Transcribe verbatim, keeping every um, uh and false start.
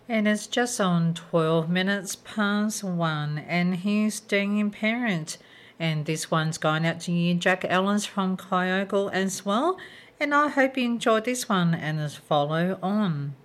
And it's just on twelve minutes past one, and he's staying in parent. And this one's going out to you, Jack Ellens from Kyogle as well. And I hope you enjoyed this one and follow on.